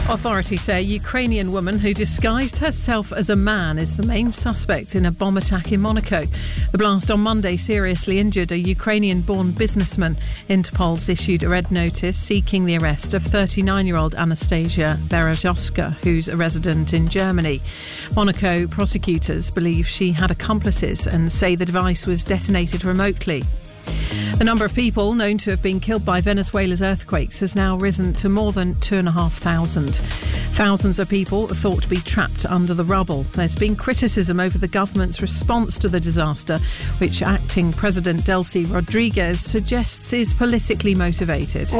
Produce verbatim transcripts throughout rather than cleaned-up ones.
Authorities say a Ukrainian woman who disguised herself as a man is the main suspect in a bomb attack in Monaco. The blast on Monday seriously injured a Ukrainian-born businessman. Interpol's issued a red notice seeking the arrest of thirty-nine-year-old Anastasia Berezovska, who's a resident in Germany. Monaco prosecutors believe she had accomplices and say the device was detonated remotely. The number of people known to have been killed by Venezuela's earthquakes has now risen to more than two and a half thousand. Thousands of people are thought to be trapped under the rubble. There's been criticism over the government's response to the disaster, which acting President Delcy Rodriguez suggests is politically motivated.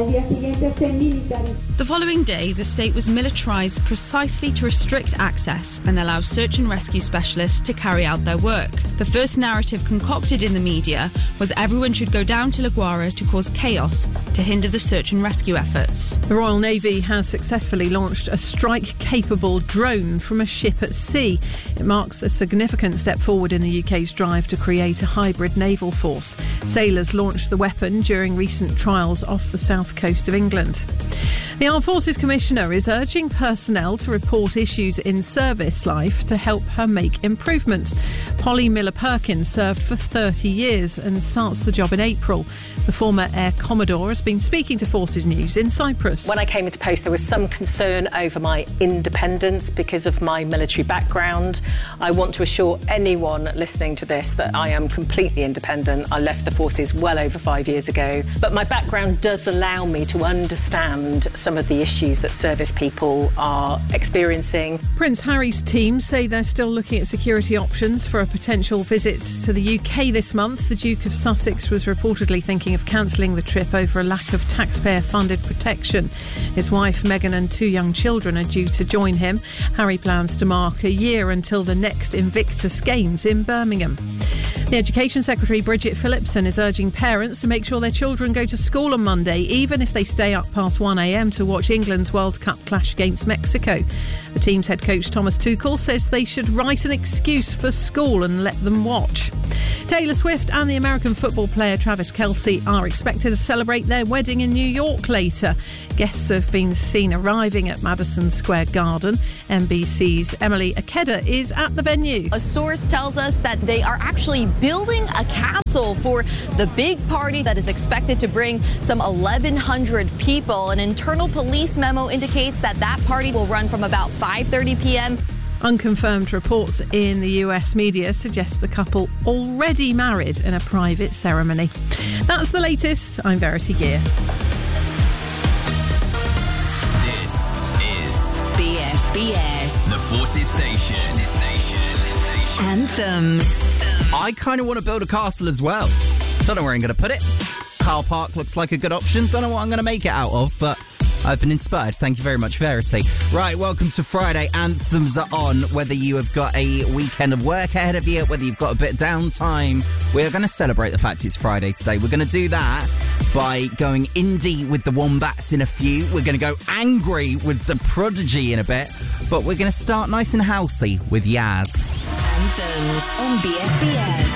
The following day, the state was militarised precisely to restrict access and allow search and rescue specialists to carry out their work. The first narrative concocted in the media was everyone should go down to La Guaira to cause chaos to hinder the search and rescue efforts. The Royal Navy has successfully launched a strike-capable drone from a ship at sea. It marks a significant step forward in the U K's drive to create a hybrid naval force. Sailors launched the weapon during recent trials off the south coast of England. The Armed Forces Commissioner is urging personnel to report issues in service life to help her make improvements. Polly Miller-Perkins served for thirty years and starts the job in April. The former Air Commodore has been speaking to Forces News in Cyprus. When I came into post, there was some concern over my independence because of my military background. I want to assure anyone listening to this that I am completely independent. I left the forces well over five years ago, but my background does allow me to understand some of the issues that service people are experiencing. Prince Harry's team say they're still looking at security options for a potential visit to the U K this month. The Duke of Sussex was reportedly thinking of cancelling the trip over a lack of taxpayer-funded protection. His wife Meghan and two young children are due to join him. Harry plans to mark a year until the next Invictus Games in Birmingham. The Education Secretary Bridget Phillipson is urging parents to make sure their children go to school on Monday, even if they stay up past one a.m. to watch England's World Cup clash against Mexico. The team's head coach Thomas Tuchel says they should write an excuse for school and let them watch. Taylor Swift and the American football player Travis Kelce are expected to celebrate their wedding in New York later. Guests have been seen arriving at Madison Square Garden. N B C's Emily Akeda is at the venue. A source tells us that they are actually building a castle for the big party that is expected to bring some eleven hundred people. An internal police memo indicates that that party will run from about five thirty p.m. Unconfirmed reports in the U S media suggest the couple already married in a private ceremony. That's the latest. I'm Verity Gear. This is B F B S, the Forces Station. Station. Anthems. I kind of want to build a castle as well. Don't know where I'm going to put it. Car park looks like a good option. Don't know what I'm going to make it out of, but I've been inspired. Thank you very much, Verity. Right, welcome to Friday. Anthems are on. Whether you have got a weekend of work ahead of you, whether you've got a bit of downtime, we're going to celebrate the fact it's Friday today. We're going to do that by going indie with the Wombats in a few. We're going to go angry with the Prodigy in a bit. But we're going to start nice and housey with Yaz. Anthems on B F B S.